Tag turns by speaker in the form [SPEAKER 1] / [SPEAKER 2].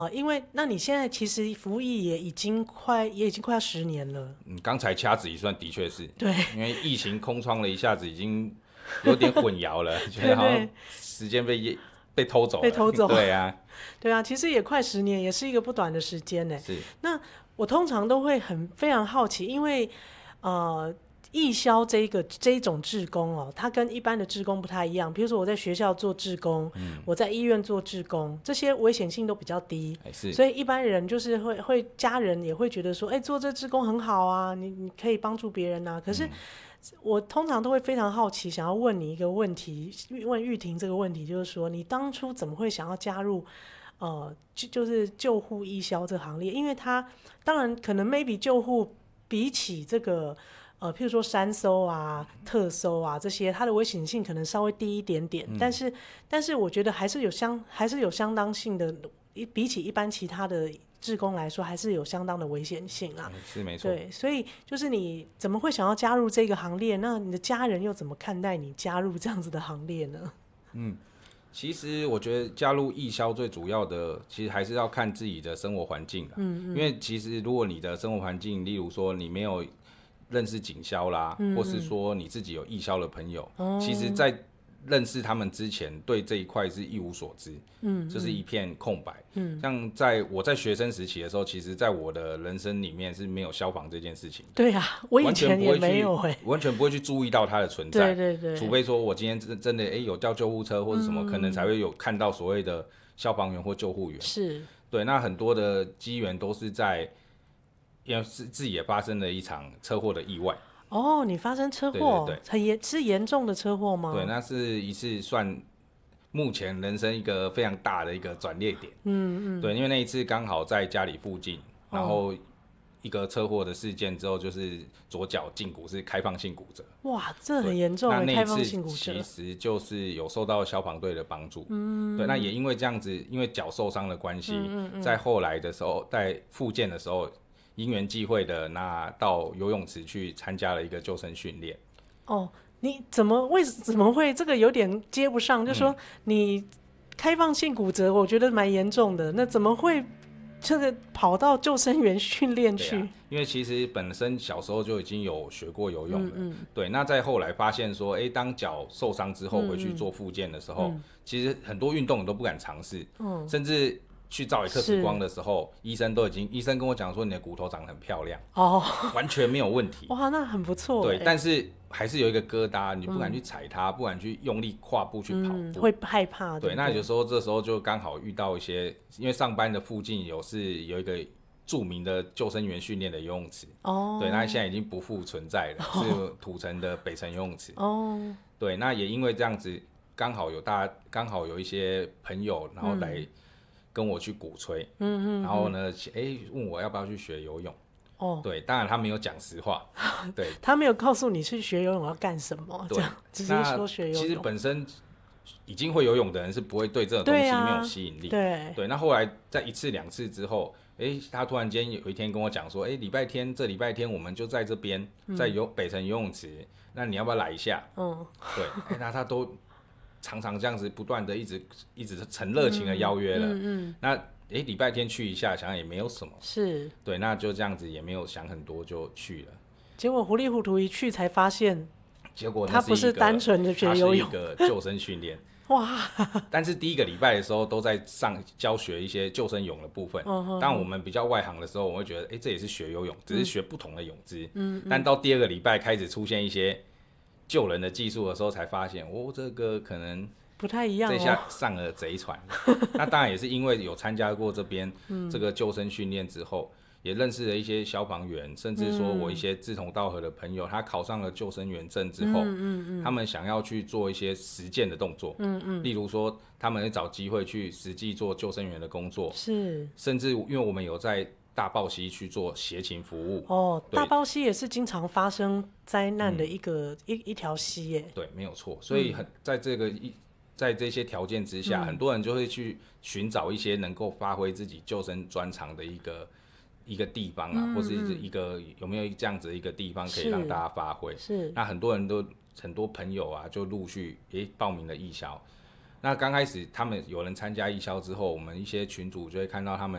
[SPEAKER 1] 因为那你现在其实服役也已经快要10年了。
[SPEAKER 2] 刚才掐指一算，的确是，
[SPEAKER 1] 对，
[SPEAKER 2] 因为疫情空窗了一下子，已经有点混淆了，觉得好像时间被偷走了，
[SPEAKER 1] 被偷走。
[SPEAKER 2] 对啊，
[SPEAKER 1] 对啊，其实也快10年，也是一个不短的时间呢。
[SPEAKER 2] 是。
[SPEAKER 1] 那我通常都会非常好奇，因为义消这一种志工哦，它跟一般的志工不太一样。比如说我在学校做志工，我在医院做志工，这些危险性都比较低，所以一般人就是会家人也会觉得说，做这志工很好啊，你可以帮助别人啊。可是我通常都会非常好奇，想要问你一个问题，问玉婷这个问题，就是说你当初怎么会想要加入就是救护义消这个行列？因为他当然可能 maybe 救护比起这个譬如说山搜啊、特搜啊这些，它的危险性可能稍微低一点点，但是我觉得还是有相当性的，比起一般其他的志工来说，还是有相当的危险性啊。
[SPEAKER 2] 是没错。
[SPEAKER 1] 对，所以就是你怎么会想要加入这个行列？那你的家人又怎么看待你加入这样子的行列呢？
[SPEAKER 2] 其实我觉得加入义消最主要的，其实还是要看自己的生活环境啦。因为其实如果你的生活环境，例如说你没有认识警消啦，或是说你自己有义消的朋友，其实在认识他们之前，对这一块是一无所知，就是一片空白。像我在学生时期的时候，其实在我的人生里面是没有消防这件事情。
[SPEAKER 1] 对啊，我以前也没有
[SPEAKER 2] 完全不会去注意到它的存在。
[SPEAKER 1] 对，
[SPEAKER 2] 除非说我今天真的有叫救护车或是什么，可能才会有看到所谓的消防员或救护员。
[SPEAKER 1] 是，
[SPEAKER 2] 对，那很多的机缘都是因为自己也发生了一场车祸的意外。
[SPEAKER 1] 哦，你发生车祸，是严重的车祸吗？
[SPEAKER 2] 对，那是一次算目前人生一个非常大的一个转捩点。对，因为那一次刚好在家里附近，然后一个车祸的事件之后，就是左脚胫骨是开放性骨折。
[SPEAKER 1] 哇，这很严重。
[SPEAKER 2] 那
[SPEAKER 1] 开放性骨折
[SPEAKER 2] 其实就是有受到消防队的帮助。对，那也因为这样子，因为脚受伤的关系，在后来的时候，在复健的时候，因缘际会的到游泳池去参加了一个救生训练。
[SPEAKER 1] 哦，你怎么会这个有点接不上？就说你开放性骨折，我觉得蛮严重的，那怎么会这个跑到救生员训练去？
[SPEAKER 2] 因为其实本身小时候就已经有学过游泳了。对，那在后来发现说，当脚受伤之后回去做复健的时候，其实很多运动你都不敢尝试，甚至去照 X 光的时候，医生跟我讲说你的骨头长得很漂亮，完全没有问题。
[SPEAKER 1] 哇，那很不错。
[SPEAKER 2] 对，但是还是有一个疙瘩，你不敢去踩它，不敢去用力跨步去跑步，
[SPEAKER 1] 会害怕。
[SPEAKER 2] 对，那有时候这时候就刚好遇到一些，因为上班的附近有一个著名的救生员训练的游泳池。对，那现在已经不复存在了，是土城的北城游泳池。对，那也因为这样子，刚好有一些朋友，然后来跟我去鼓吹，然后呢，问我要不要去学游泳。对，当然他没有讲实话，对，
[SPEAKER 1] 他没有告诉你去学游泳要干什么，这样只是说学游泳。
[SPEAKER 2] 其实本身已经会游泳的人是不会对这种东西没有吸引力。对，那后来在1次2次之后，他突然间有一天跟我讲说，礼拜天我们就在这边，在北城游泳池，那你要不要来一下？对，那他都常常这样子不断的一直很热情的邀约了。那礼拜天去一下，想想也没有什么，是，对，那就这样子也没有想很多就去了。
[SPEAKER 1] 结果糊里糊涂一去才发现，
[SPEAKER 2] 结果
[SPEAKER 1] 他不是单纯的学游泳，
[SPEAKER 2] 他是一个救生训练。哇！但是第一个礼拜的时候都在教学一些救生泳的部分。当我们比较外行的时候，我会觉得，这也是学游泳，只是学不同的泳姿。但到第2个礼拜开始出现一些救人的技术的时候，才发现，这个可能
[SPEAKER 1] 不太一样。
[SPEAKER 2] 这下上了贼船。那当然也是因为有参加过这边这个救生训练之后，也认识了一些消防员，甚至说我一些志同道合的朋友，他考上了救生员证之后，他们想要去做一些实践的动作。例如说他们会找机会去实际做救生员的工作，是，甚至因为我们有在大豹溪去做协勤服务。大豹溪也是经常发生灾难的一条溪耶。对，没有错。所以在这些条件之下，很多人就会去寻找一些能够发挥自己救生专长的一个地方啊，或是有没有这样子的一个地方可以让大家发挥。是，那很多朋友啊，就陆续报名了义消。那刚开始他们有人参加义消之后，我们一些群组就会看到他们